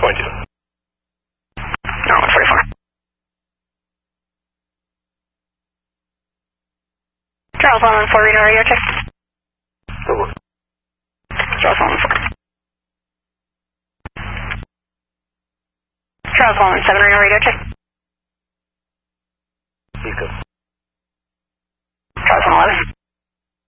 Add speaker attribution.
Speaker 1: Roger.
Speaker 2: No, 144. Charles 114, Reno radio check. Charles 114. Charles 117, Reno radio check.
Speaker 1: Beacon.